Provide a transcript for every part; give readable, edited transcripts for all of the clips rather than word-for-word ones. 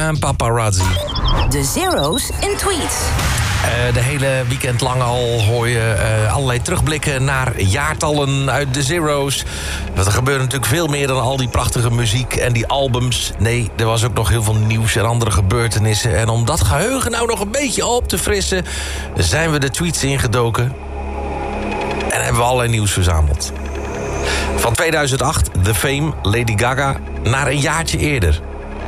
en Paparazzi. De zero's in tweets. De hele weekend lang al hoor je allerlei terugblikken naar jaartallen uit de zero's. Want er gebeurde natuurlijk veel meer dan al die prachtige muziek en die albums. Nee, er was ook nog heel veel nieuws en andere gebeurtenissen. En om dat geheugen nou nog een beetje op te frissen, zijn we de tweets ingedoken. En hebben we allerlei nieuws verzameld. Van 2008, The Fame, Lady Gaga, naar een jaartje eerder.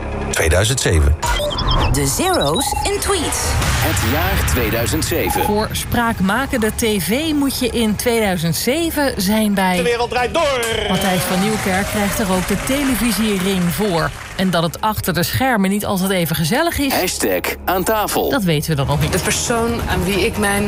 2007. De zero's in tweets. Het jaar 2007. Voor spraakmakende tv moet je in 2007 zijn bij... De wereld draait door! Matthijs van Nieuwkerk krijgt er ook de televisiering voor. En dat het achter de schermen niet altijd even gezellig is... Hashtag aan tafel. Dat weten we dan nog niet. De persoon aan wie ik mijn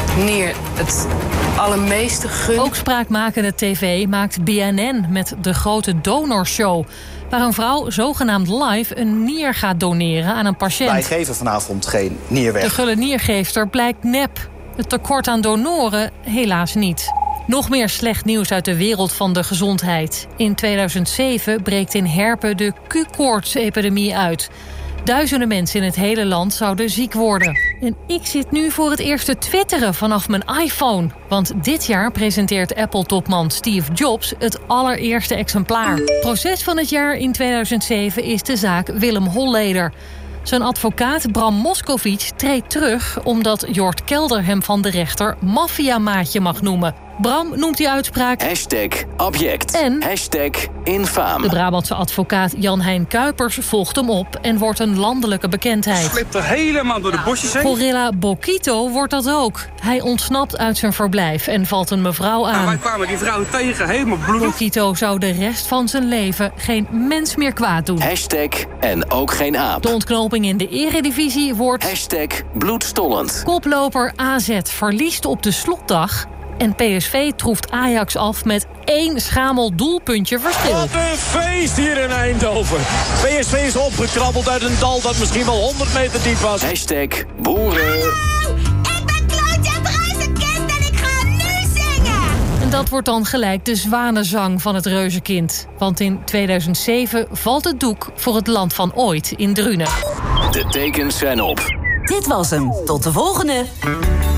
het allermeeste gun... Ook spraakmakende tv maakt BNN met de grote donorshow... waar een vrouw zogenaamd live een nier gaat doneren aan een patiënt. Wij geven vanavond geen nier weg. De gulle niergeefster blijkt nep. Het tekort aan donoren helaas niet. Nog meer slecht nieuws uit de wereld van de gezondheid. In 2007 breekt in Herpen de Q-koorts-epidemie uit. Duizenden mensen in het hele land zouden ziek worden. En ik zit nu voor het eerst te twitteren vanaf mijn iPhone. Want dit jaar presenteert Apple-topman Steve Jobs het allereerste exemplaar. Proces van het jaar in 2007 is de zaak Willem Holleder. Zijn advocaat Bram Moskowitz treedt terug omdat Jort Kelder hem van de rechter maffiamaatje mag noemen. Bram noemt die uitspraak... Hashtag object. En... Hashtag infaam. De Brabantse advocaat Jan-Hein Kuipers volgt hem op en wordt een landelijke bekendheid. Slipt er helemaal door de bosjes heen. Gorilla Bokito wordt dat ook. Hij ontsnapt uit zijn verblijf en valt een mevrouw aan. Wij kwamen die vrouw tegen, helemaal bloedig. Bokito zou de rest van zijn leven geen mens meer kwaad doen. Hashtag en ook geen aap. De ontknoping in de eredivisie wordt... Hashtag bloedstollend. Koploper AZ verliest op de slotdag... En PSV troeft Ajax af met 1 schamel doelpuntje verschil. Wat een feest hier in Eindhoven. PSV is opgekrabbeld uit een dal dat misschien wel 100 meter diep was. Hashtag boeren. Hallo, ik ben Claudia Bruizenkind en ik ga nu zingen. En dat wordt dan gelijk de zwanenzang van het reuzenkind. Want in 2007 valt het doek voor het land van ooit in Drunen. De tekens zijn op. Dit was hem. Tot de volgende.